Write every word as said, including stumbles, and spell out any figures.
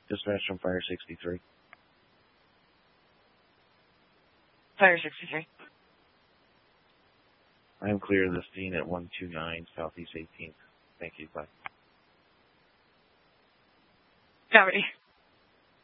Dispatch from Fire sixty-three. Fire sixty-three. I am clear of the scene at one two nine Southeast eighteenth. Thank you. Bye. Got ready.